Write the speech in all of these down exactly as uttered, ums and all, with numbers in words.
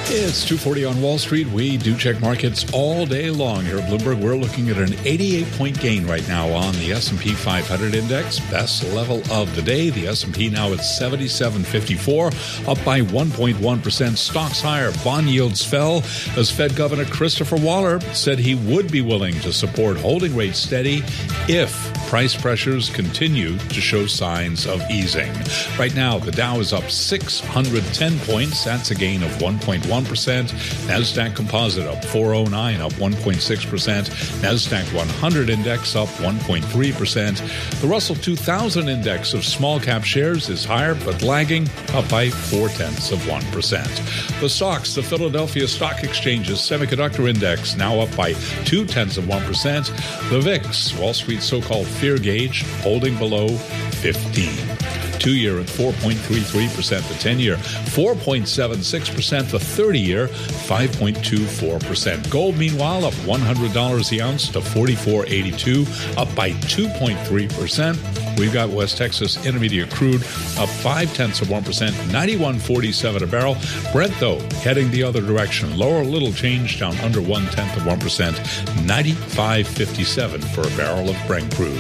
It's two forty on Wall Street. We do check markets all day long here at Bloomberg. We're looking at an eighty-eight point gain right now on the S and P five hundred index. Best level of the day. The S and P now at seventy-seven fifty-four, up by one point one percent. Stocks higher. Bond yields fell as Fed Governor Christopher Waller said he would be willing to support holding rates steady if price pressures continue to show signs of easing. Right now, the Dow is up six hundred ten points. That's a gain of one point one percent. NASDAQ Composite up four oh nine, up one point six percent. NASDAQ one hundred index up one point three percent. The Russell two thousand index of small cap shares is higher but lagging, up by four tenths of one percent. The stocks, the Philadelphia Stock Exchange's semiconductor index now up by two tenths of one percent. The V I X, Wall Street's so-called fear gauge, holding below fifteen. Two-year at four point three three percent, the ten-year four point seven six percent, the thirty-year five point two four percent. Gold, meanwhile, up one hundred dollars the ounce to forty-four eighty-two, up by two point three percent. We've got West Texas Intermediate crude up five tenths of one percent, ninety-one forty-seven a barrel. Brent, though, heading the other direction. Lower, little change, down under one tenth of one percent, ninety-five fifty-seven for a barrel of Brent crude.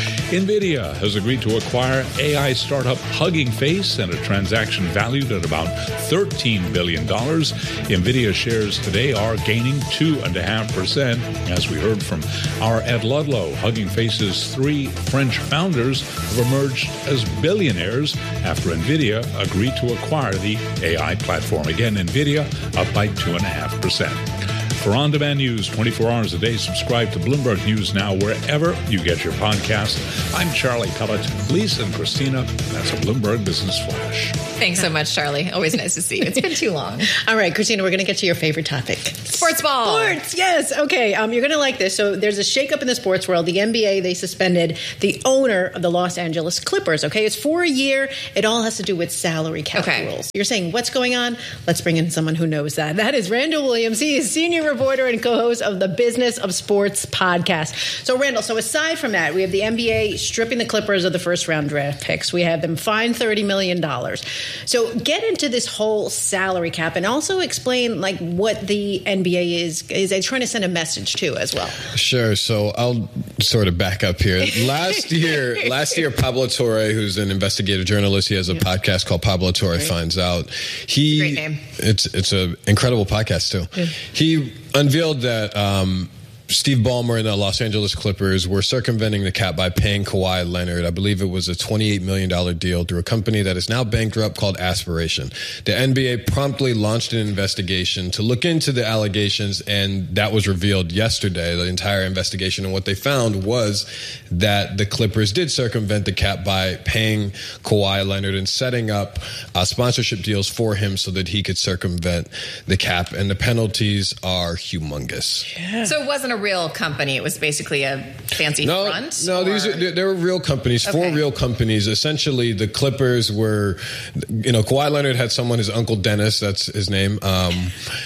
NVIDIA has agreed to acquire A I startup Hugging Face in a transaction valued at about thirteen billion dollars. NVIDIA shares today are gaining two point five percent. As we heard from our Ed Ludlow, Hugging Face's three French founders have emerged as billionaires after NVIDIA agreed to acquire the A I platform. Again, NVIDIA up by two point five percent. For on-demand news twenty-four hours a day, subscribe to Bloomberg News Now wherever you get your podcast. I'm Charlie Pellet. Lisa and Christina, that's a Bloomberg Business Flash. Thanks so much, Charlie. Always nice to see you. It's been too long. All right, Christina, we're going to get to your favorite topic. Sports ball. Sports, yes. Okay, um, you're going to like this. So there's a shakeup in the sports world. The N B A, they suspended the owner of the Los Angeles Clippers, okay? It's for a year. It all has to do with salary cap okay. rules. You're saying, what's going on? Let's bring in someone who knows that. That is Randall Williams. He is senior reporter and co-host of the Business of Sports podcast. So, Randall, so aside from that, we have the N B A stripping the Clippers of the first-round draft picks. We have them fined thirty million dollars. So get into this whole salary cap and also explain, like, what the N B A is. Is they trying to send a message, too, as well? Sure. So I'll sort of back up here. Last year, last year, Pablo Torre, who's an investigative journalist, he has a yeah. podcast called Pablo Torre right. Finds Out. He, Great name. It's, it's an incredible podcast, too. Yeah. He unveiled that um, Steve Ballmer and the Los Angeles Clippers were circumventing the cap by paying Kawhi Leonard. I believe it was a twenty-eight million dollars deal through a company that is now bankrupt called Aspiration. The N B A promptly launched an investigation to look into the allegations, and that was revealed yesterday, the entire investigation. And what they found was that the Clippers did circumvent the cap by paying Kawhi Leonard and setting up uh, sponsorship deals for him so that he could circumvent the cap. And the penalties are humongous. Yeah. So it wasn't a real company. It was basically a fancy no, front? No, or? these are, they were real companies, okay. four real companies. Essentially, the Clippers were, you know, Kawhi Leonard had someone, his uncle Dennis, that's his name, um,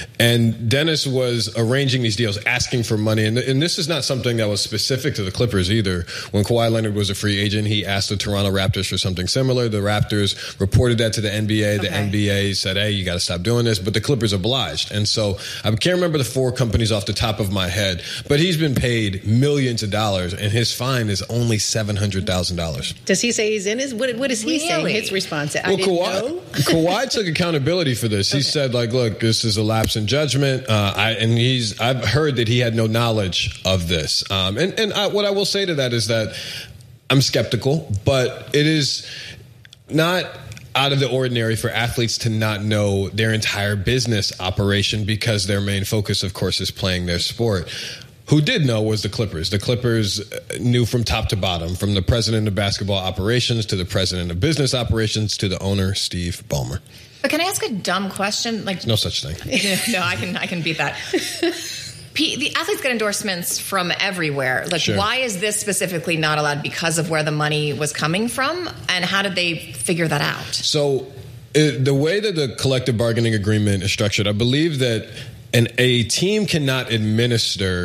and Dennis was arranging these deals, asking for money. And, and this is not something that was specific to the Clippers either. When Kawhi Leonard was a free agent, he asked the Toronto Raptors for something similar. The Raptors reported that to the N B A. The okay. N B A said, hey, you got to stop doing this. But the Clippers obliged. And so I can't remember the four companies off the top of my head, but he's been paid millions of dollars, and his fine is only seven hundred thousand dollars. Does he say he's in his? What, what is he really? saying? His response? I well, didn't Kawhi, know. Kawhi took accountability for this. He okay. said, like, look, this is a lapse in judgment. Uh, I, and he's, I've heard that he had no knowledge of this. Um, and and I, what I will say to that is that I'm skeptical, but it is not out of the ordinary for athletes to not know their entire business operation because their main focus, of course, is playing their sport. Who did know was the Clippers. The Clippers knew from top to bottom, from the president of basketball operations to the president of business operations to the owner, Steve Ballmer. But can I ask a dumb question? Like, no such thing. No, I can I can beat that. P, the athletes get endorsements from everywhere. Like, sure. Why is this specifically not allowed? Because of where the money was coming from? And how did they figure that out? So it, the way that the collective bargaining agreement is structured, I believe that an, a team cannot administer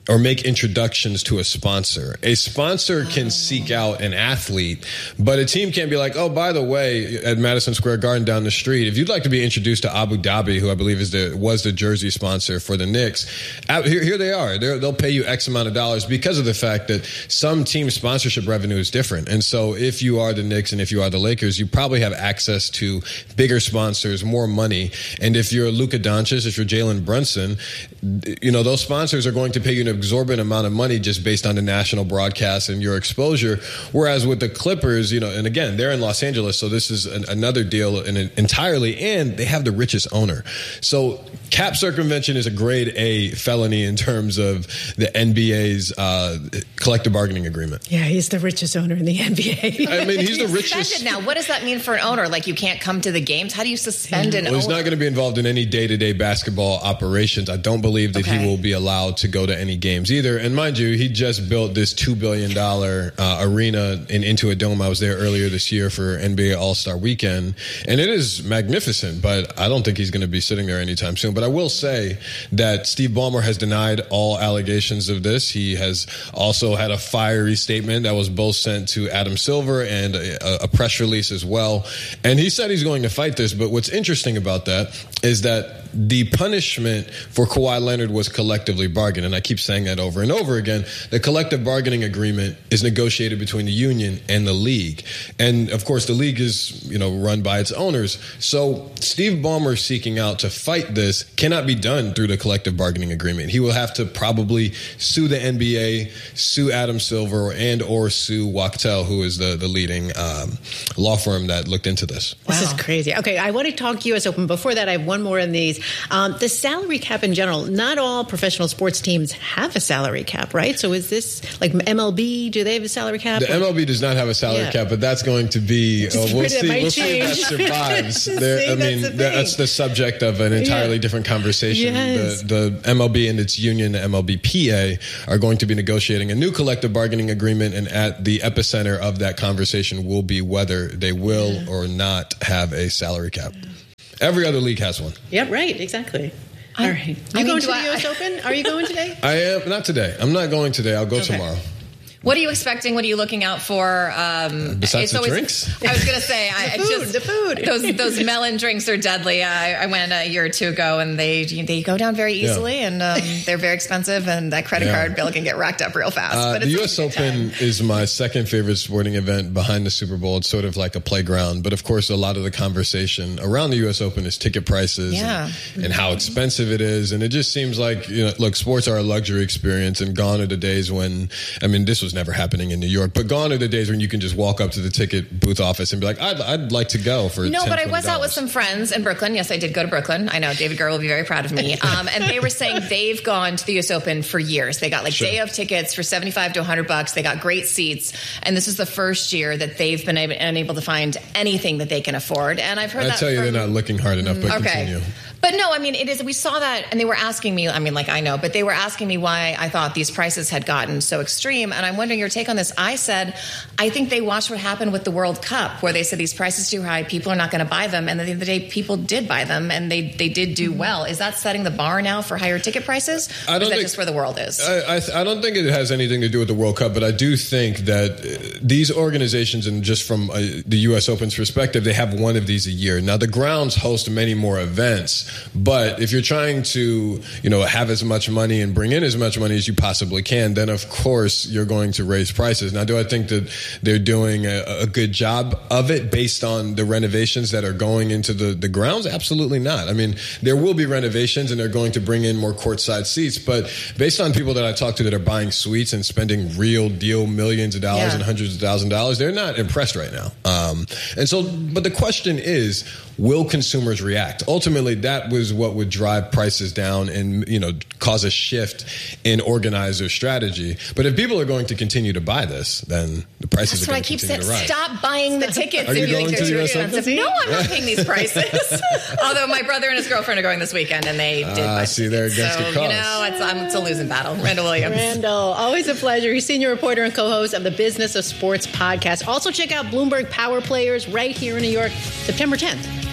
or make introductions to a sponsor. A sponsor can seek out an athlete, but a team can't be like, oh, by the way, at Madison Square Garden down the street, if you'd like to be introduced to Abu Dhabi, who I believe is the was the jersey sponsor for the Knicks, here, here they are. They're, they'll pay you X amount of dollars because of the fact that some team sponsorship revenue is different. And so if you are the Knicks and if you are the Lakers, you probably have access to bigger sponsors, more money. And if you're Luka Doncic, if you're Jalen Brunson, you know, those sponsors are going to pay you an exorbitant amount of money just based on the national broadcast and your exposure. Whereas with the Clippers, you know, and again, they're in Los Angeles, so this is an, another deal in an entirely, and they have the richest owner. So cap circumvention is a grade A felony in terms of the N B A's uh, collective bargaining agreement. Yeah, he's the richest owner in the N B A. I mean, he's the richest. Suspended now. What does that mean for an owner? Like, you can't come to the games? How do you suspend an well, he's owner? not going to be involved in any day-to-day basketball operations. I don't believe that Okay. he will be allowed to go to any games either. And mind you, he just built this two billion dollars uh, arena in Intuit Dome. I was there earlier this year for N B A All-Star Weekend, and it is magnificent, but I don't think he's going to be sitting there anytime soon. But I will say that Steve Ballmer has denied all allegations of this. He has also had a fiery statement that was both sent to Adam Silver and a, a press release as well. And he said he's going to fight this, but what's interesting about that is that the punishment for Kawhi Leonard was collectively bargained. And I keep saying that over and over again. The collective bargaining agreement is negotiated between the union and the league. And of course, the league is, you know, run by its owners. So Steve Ballmer seeking out to fight this cannot be done through the collective bargaining agreement. He will have to probably sue the N B A, sue Adam Silver, and or sue Wachtell, who is the, the leading um, law firm that looked into this. This Wow. is crazy. Okay, I want to talk U S Open. Before that, I have one more in these. Um, the salary cap in general, not all professional sports teams have a salary cap, right? So is this like M L B? Do they have a salary cap? The M L B does not have a salary Yeah. cap, but that's going to be, uh, Just we'll afraid that see, might we'll see if that change. survives. There, See, I that's mean, the that- thing. that's the subject of an entirely Yeah. different conversation. Yes. The, the M L B and its union, the M L B P A, are going to be negotiating a new collective bargaining agreement, and at the epicenter of that conversation will be whether they will yeah. or not have a salary cap. Yeah. Every other league has one. Yep, right, exactly. All right. You I mean, going to do the I- U S Open? Are you going today? I am not today. I'm not going today. I'll go Okay. tomorrow. What are you expecting? What are you looking out for? Um, Besides the always, drinks? I was going to say, I, The it's food, just the food. Those those melon drinks are deadly. I, I went a year or two ago, and they they go down very easily, Yeah. and um, they're very expensive, and that credit Yeah. card bill can get racked up real fast. Uh, but the it's U a S good Open time. is my second favorite sporting event behind the Super Bowl. It's sort of like a playground. But of course, a lot of the conversation around the U S Open is ticket prices Yeah. and, and how expensive it is. And it just seems like, you know, look, sports are a luxury experience, and gone are the days when, I mean, this was never happening in New York, but gone are the days when you can just walk up to the ticket booth office and be like, I'd, I'd like to go for No, ten, but I was out with twenty dollars. some friends in Brooklyn. Yes, I did go to Brooklyn. I know David Gurr will be very proud of me. Um, and they were saying they've gone to the U S Open for years. They got like Sure. day of tickets for seventy-five to one hundred bucks. They got great seats. And this is the first year that they've been able, unable to find anything that they can afford. And I've heard I that tell you, from, they're not looking hard enough, but Okay. continue. But no, I mean, it is, we saw that, and they were asking me, I mean, like, I know, but they were asking me why I thought these prices had gotten so extreme. And I'm wondering your take on this. I said, I think they watched what happened with the World Cup, where they said these prices too high, people are not going to buy them. And at the end of the day, people did buy them, and they, they did do well. Is that setting the bar now for higher ticket prices? I Or don't is that think- just where the world is? I, I, I don't think it has anything to do with the World Cup, but I do think that uh, these organizations, and just from uh, the U S Open's perspective, they have one of these a year. Now, the grounds host many more events, but if you're trying to, you know, have as much money and bring in as much money as you possibly can, then of course you're going to raise prices. Now, do I think that they're doing a, a good job of it based on the renovations that are going into the, the grounds? Absolutely not. I mean, there will be renovations, and they're going to bring in more courtside seats, but based on people that I talk to that are buying suites and spending real deal millions of dollars Yeah. and hundreds of thousands of dollars, they're not impressed right now. Um, and so, but the question is, will consumers react? Ultimately, that was what would drive prices down and, you know, cause a shift in organizer strategy. But if people are going to continue to buy this, then the prices That's are what I going to keep continue saying. to rise. Stop buying the tickets Are if you you going think to they're the too U S Open? expensive. No, I'm not paying these prices. Although my brother and his girlfriend are going this weekend, and they did. Ah, buy see, they're tickets. against so, your you cause. know, it's, um, it's a losing battle. Randall Williams. Randall, always a pleasure. He's senior reporter and co-host of the Business of Sports podcast. Also check out Bloomberg Power Players right here in New York, September tenth.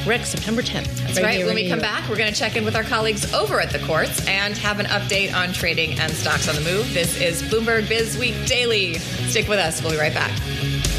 Correct, September tenth. That's right. When we come back, we're going to check in with our colleagues over at the courts and have an update on trading and stocks on the move. This is Bloomberg Biz Week Daily. Stick with us. We'll be right back.